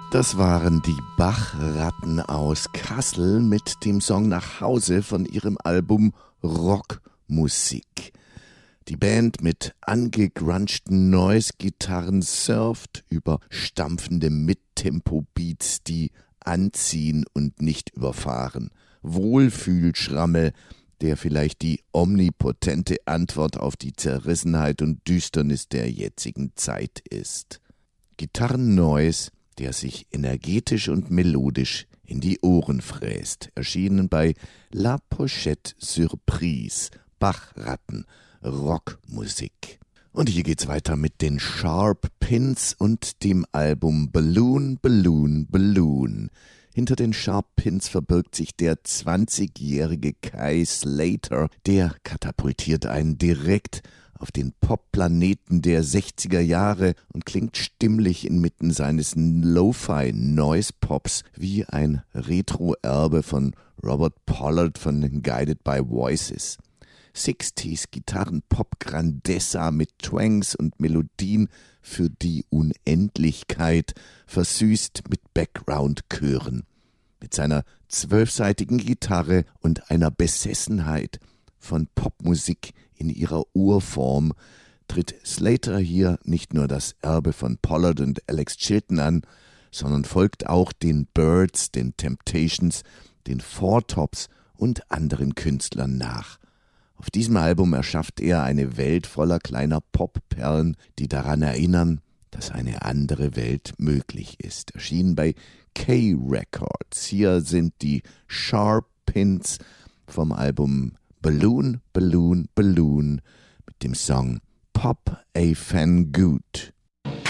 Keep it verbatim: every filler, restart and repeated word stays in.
Das waren die Bachratten aus Kassel mit dem Song Nach Hause von ihrem Album Rockmusik. Die Band mit angegrunchten Noise-Gitarren surft über stampfende Mittempo-Beats, die anziehen und nicht überfahren. Wohlfühlschrammel, der vielleicht die omnipotente Antwort auf die Zerrissenheit und Düsternis der jetzigen Zeit ist. Gitarren-Noise, der sich energetisch und melodisch in die Ohren fräst. Erschienen bei La Pochette Surprise, Bachratten, Rockmusik. Und hier geht's weiter mit den Sharp Pins und dem Album Balloon, Balloon, Balloon. Hinter den Sharp Pins verbirgt sich der zwanzigjährige Kai Slater. Der katapultiert einen direkt auf den Popplaneten der sechziger Jahre und klingt stimmlich inmitten seines Lo-Fi-Noise-Pops wie ein Retro-Erbe von Robert Pollard von Guided by Voices. sechziger Gitarren-Pop-Grandezza mit Twangs und Melodien für die Unendlichkeit, versüßt mit Background-Chören. Mit seiner zwölfseitigen Gitarre und einer Besessenheit von Popmusik in ihrer Urform tritt Slater hier nicht nur das Erbe von Pollard und Alex Chilton an, sondern folgt auch den Byrds, den Temptations, den Four Tops und anderen Künstlern nach. Auf diesem Album erschafft er eine Welt voller kleiner Popperlen, die daran erinnern, dass eine andere Welt möglich ist. Erschienen bei K-Records. Hier sind die Sharp Pins vom Album Balloon, Balloon, Balloon mit dem Song Pop a Fan Good.